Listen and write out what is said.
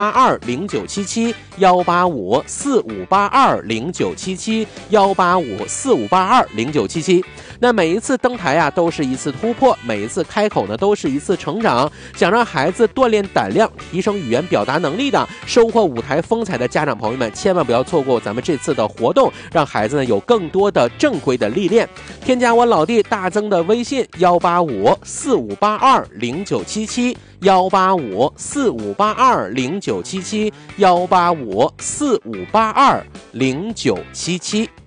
18545820977，18545820977。那每一次登台啊，都是一次突破，每一次开口呢，都是一次成长。想让孩子锻炼胆量，提升语言表达能力的，收获舞台风采的家长朋友们，千万不要错过咱们这次的活动，让孩子呢有更多的正规的历练。添加我老弟大增的微信18545820977，18545820977，18545820977。